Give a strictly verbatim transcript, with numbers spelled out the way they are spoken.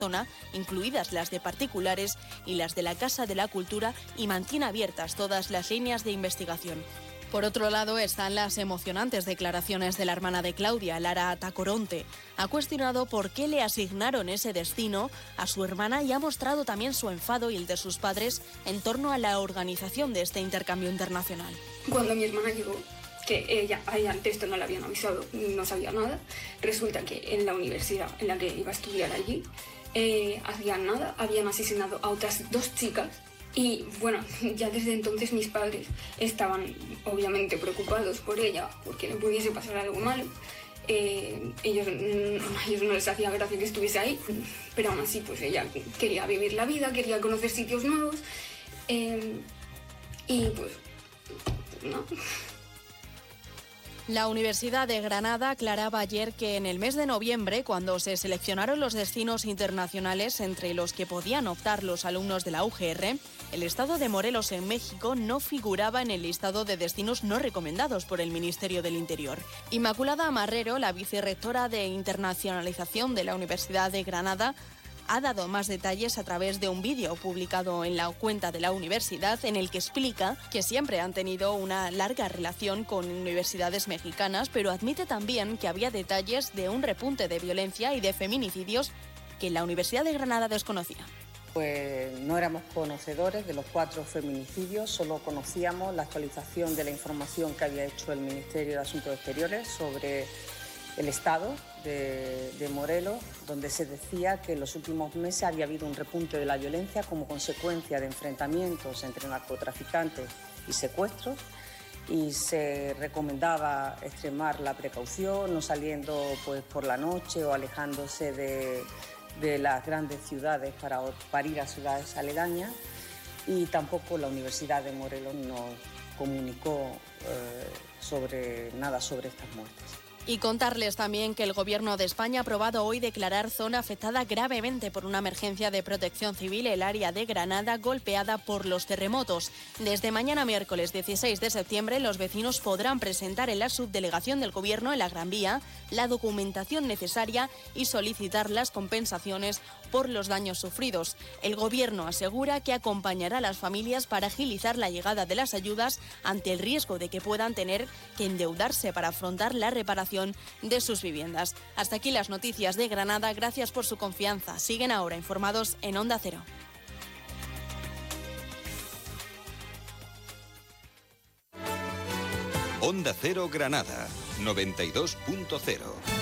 zona, incluidas las de particulares y las de la Casa de la Cultura, y mantiene abiertas todas las líneas de investigación. Por otro lado, están las emocionantes declaraciones de la hermana de Claudia, Lara Tacoronte. Ha cuestionado por qué le asignaron ese destino a su hermana y ha mostrado también su enfado y el de sus padres en torno a la organización de este intercambio internacional. Cuando mi hermana llegó, que ella, a ella antes esto no le habían avisado, no sabía nada, resulta que en la universidad en la que iba a estudiar allí, eh, hacían nada, habían asesinado a otras dos chicas. Y bueno, ya desde entonces mis padres estaban obviamente preocupados por ella, porque le pudiese pasar algo malo. Eh, ellos, a ellos no les hacía gracia que estuviese ahí, pero aún así pues ella quería vivir la vida, quería conocer sitios nuevos. Eh, y pues, no... La Universidad de Granada aclaraba ayer que en el mes de noviembre, cuando se seleccionaron los destinos internacionales entre los que podían optar los alumnos de la U G R, el estado de Morelos en México no figuraba en el listado de destinos no recomendados por el Ministerio del Interior. Inmaculada Marrero, la vicerrectora de Internacionalización de la Universidad de Granada, ha dado más detalles a través de un vídeo publicado en la cuenta de la universidad en el que explica que siempre han tenido una larga relación con universidades mexicanas, pero admite también que había detalles de un repunte de violencia y de feminicidios que la Universidad de Granada desconocía. Pues no éramos conocedores de los cuatro feminicidios, solo conocíamos la actualización de la información que había hecho el Ministerio de Asuntos Exteriores sobre el estado de, de Morelos, donde se decía que en los últimos meses había habido un repunte de la violencia como consecuencia de enfrentamientos entre narcotraficantes y secuestros, y se recomendaba extremar la precaución, no saliendo pues por la noche o alejándose de, de las grandes ciudades para, para ir a ciudades aledañas, y tampoco la Universidad de Morelos nos comunicó eh, sobre nada sobre estas muertes. Y contarles también que el Gobierno de España ha aprobado hoy declarar zona afectada gravemente por una emergencia de protección civil el área de Granada golpeada por los terremotos. Desde mañana miércoles dieciséis de septiembre los vecinos podrán presentar en la subdelegación del Gobierno en la Gran Vía la documentación necesaria y solicitar las compensaciones por los daños sufridos. El Gobierno asegura que acompañará a las familias para agilizar la llegada de las ayudas ante el riesgo de que puedan tener que endeudarse para afrontar la reparación de sus viviendas. Hasta aquí las noticias de Granada. Gracias por su confianza. Siguen ahora informados en Onda Cero. Onda Cero Granada, noventa y dos punto cero.